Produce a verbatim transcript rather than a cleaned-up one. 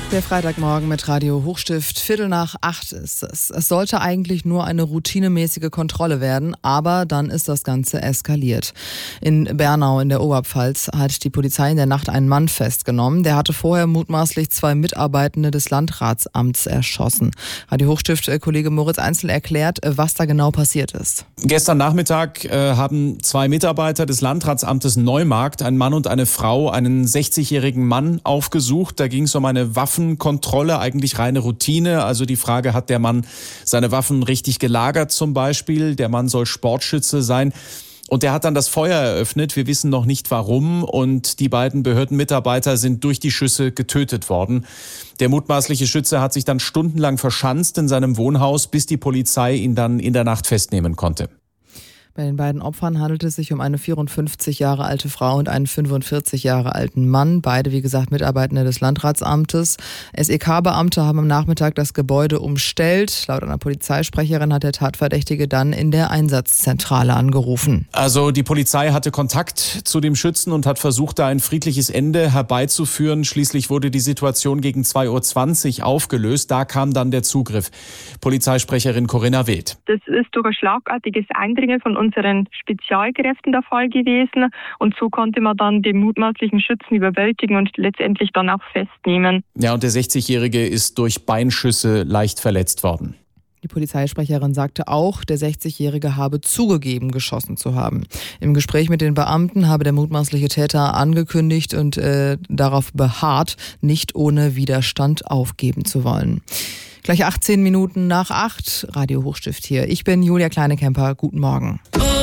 Der Freitagmorgen mit Radio Hochstift, Viertel nach acht ist es. Es sollte eigentlich nur eine routinemäßige Kontrolle werden, aber dann ist das Ganze eskaliert. In Bernau in der Oberpfalz hat die Polizei in der Nacht einen Mann festgenommen. Der hatte vorher mutmaßlich zwei Mitarbeitende des Landratsamts erschossen. Radio Hochstift-Kollege Moritz Einzel erklärt, was da genau passiert ist. Gestern Nachmittag äh, haben zwei Mitarbeiter des Landratsamtes Neumarkt, ein Mann und eine Frau, einen sechzigjährigen Mann aufgesucht. Da ging es um eine Waffe. Waffenkontrolle, eigentlich reine Routine. Also die Frage, hat der Mann seine Waffen richtig gelagert zum Beispiel? Der Mann soll Sportschütze sein. Und der hat dann das Feuer eröffnet. Wir wissen noch nicht warum. Und die beiden Behördenmitarbeiter sind durch die Schüsse getötet worden. Der mutmaßliche Schütze hat sich dann stundenlang verschanzt in seinem Wohnhaus, bis die Polizei ihn dann in der Nacht festnehmen konnte. Bei den beiden Opfern handelt es sich um eine vierundfünfzig Jahre alte Frau und einen fünfundvierzig Jahre alten Mann. Beide, wie gesagt, Mitarbeitende des Landratsamtes. S E K-Beamte haben am Nachmittag das Gebäude umstellt. Laut einer Polizeisprecherin hat der Tatverdächtige dann in der Einsatzzentrale angerufen. Also die Polizei hatte Kontakt zu dem Schützen und hat versucht, da ein friedliches Ende herbeizuführen. Schließlich wurde die Situation gegen zwei Uhr zwanzig aufgelöst. Da kam dann der Zugriff. Polizeisprecherin Corinna Wild. Das ist durch ein schlagartiges Eindringen von unseren Spezialkräften der Fall gewesen und so konnte man dann den mutmaßlichen Schützen überwältigen und letztendlich dann auch festnehmen. Ja, und der sechzigjährige ist durch Beinschüsse leicht verletzt worden. Die Polizeisprecherin sagte auch, der sechzigjährige habe zugegeben, geschossen zu haben. Im Gespräch mit den Beamten habe der mutmaßliche Täter angekündigt und äh, darauf beharrt, nicht ohne Widerstand aufgeben zu wollen. Gleich achtzehn Minuten nach acht, Radio Hochstift hier. Ich bin Julia Kleinekemper. Guten Morgen.